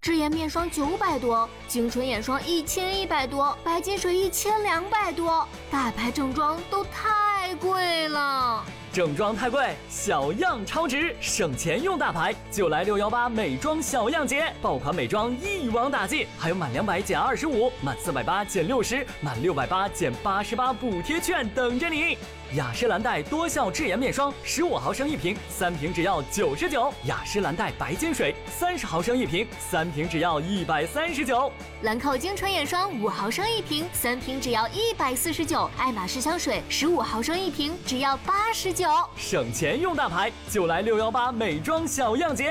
智颜面霜900多，精纯眼霜1100多，白金水1200多，大牌正装都太贵了。 正装太贵，小样超值，省钱用大牌，就来618美妆小样节，爆款美妆一网打尽，还有满200减25，满480减60，满680减88补贴券等着你。雅诗兰黛多效智颜面霜15毫升1瓶，3瓶只要99；雅诗兰黛白金水30毫升1瓶，3瓶只要139； 兰蔻精纯眼霜5毫升1瓶，3瓶只要149；爱马仕香水15毫升1瓶，只要89。 省钱用大牌，就来618美妆小样节。